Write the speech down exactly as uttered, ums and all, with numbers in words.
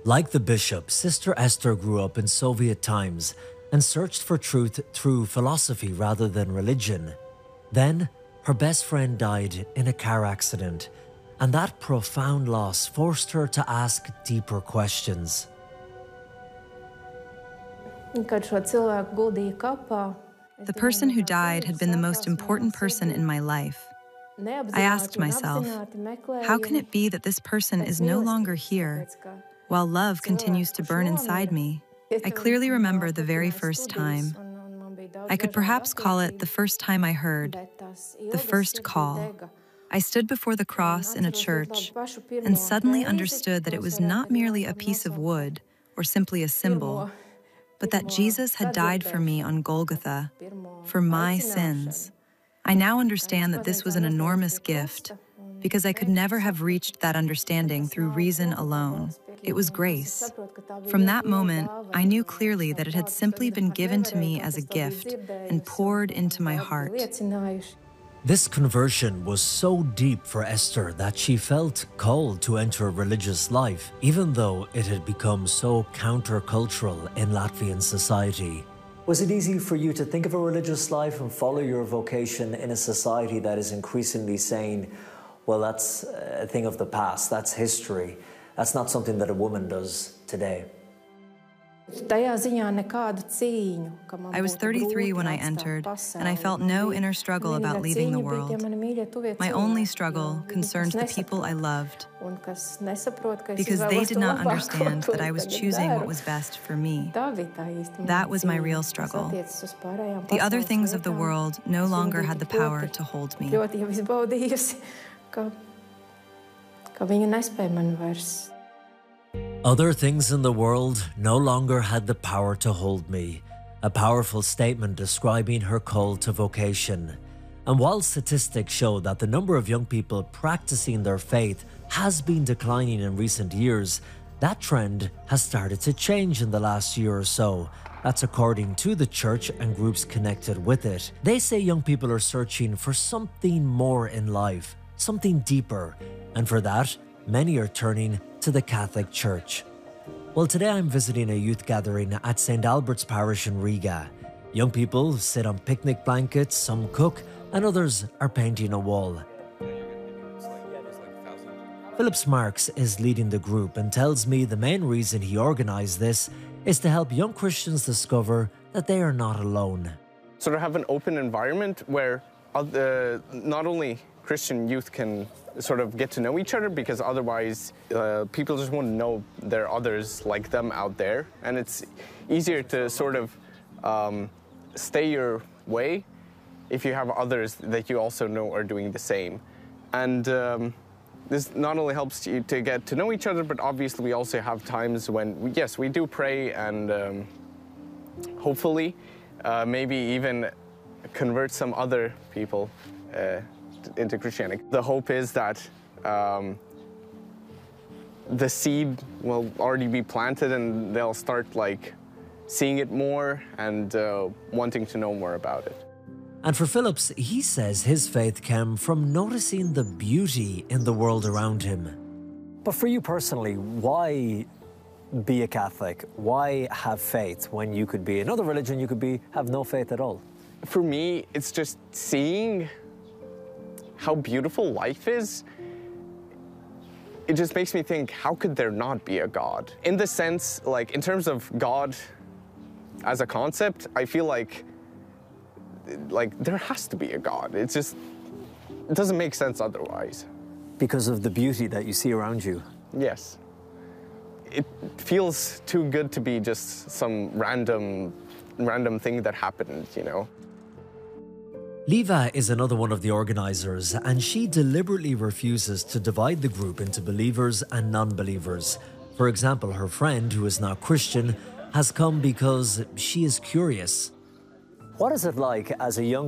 Like the bishop, Sister Esther grew up in Soviet times and searched for truth through philosophy rather than religion. Then, her best friend died in a car accident, and that profound loss forced her to ask deeper questions. The person who died had been the most important person in my life. I asked myself, how can it be that this person is no longer here, while love continues to burn inside me? I clearly remember the very first time. I could perhaps call it the first time I heard, the first call. I stood before the cross in a church and suddenly understood that it was not merely a piece of wood or simply a symbol, but that Jesus had died for me on Golgotha, for my sins. I now understand that this was an enormous gift, because I could never have reached that understanding through reason alone. It was grace. From that moment, I knew clearly that it had simply been given to me as a gift and poured into my heart. This conversion was so deep for Esther that she felt called to enter religious life, even though it had become so countercultural in Latvian society. Was it easy for you to think of a religious life and follow your vocation in a society that is increasingly saying, well, that's a thing of the past, that's history, that's not something that a woman does today? I was thirty-three when I entered, and I felt no inner struggle about leaving the world. My only struggle concerned the people I loved, because they did not understand that I was choosing what was best for me. That was my real struggle. The other things of the world no longer had the power to hold me. Other things in the world no longer had the power to hold me, a powerful statement describing her call to vocation. And while statistics show that the number of young people practicing their faith has been declining in recent years, that trend has started to change in the last year or so. That's according to the church and groups connected with it. They say young people are searching for something more in life, something deeper, and for that, many are turning to the Catholic Church. Well, today I'm visiting a youth gathering at Saint Albert's Parish in Riga. Young people sit on picnic blankets, some cook, and others are painting a wall. Phillips Marks is leading the group and tells me the main reason he organized this is to help young Christians discover that they are not alone. Sort of have an open environment where uh, not only Christian youth can sort of get to know each other, because otherwise uh, people just won't know there are others like them out there, and it's easier to sort of um, stay your way if you have others that you also know are doing the same. And um, this not only helps you to get to know each other, but obviously we also have times when, we, yes, we do pray and um, hopefully uh, maybe even convert some other people uh, into Christianity. The hope is that um, the seed will already be planted and they'll start like seeing it more and uh, wanting to know more about it. And for Phillips, he says his faith came from noticing the beauty in the world around him. But for you personally, why be a Catholic? Why have faith when you could be another religion, you could be have no faith at all? For me, it's just seeing how beautiful life is. It just makes me think, how could there not be a God? In the sense, like, in terms of God as a concept, I feel like, like, there has to be a God. It's just, it doesn't make sense otherwise. Because of the beauty that you see around you? Yes. It feels too good to be just some random, random thing that happened, you know? Liva is another one of the organizers, and she deliberately refuses to divide the group into believers and non-believers. For example, her friend, who is not Christian, has come because she is curious. What is it like as a young